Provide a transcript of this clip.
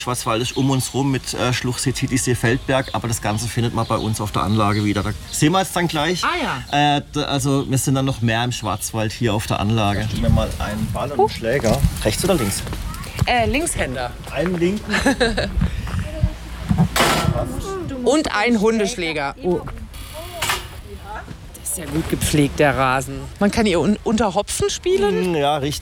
Schwarzwald ist um uns rum mit Schluchsee, Titisee, Feldberg, aber das Ganze findet man bei uns auf der Anlage wieder. Da sehen wir jetzt dann gleich. Also wir sind dann noch mehr im Schwarzwald hier auf der Anlage. Gib mir mal einen Ball und einen Schläger. Rechts oder links? Linkshänder. Einen linken. Und ein Hundeschläger. Oh. Das ist ja gut gepflegt, der Rasen. Man kann hier unter Hopfen spielen. Ja, richtig.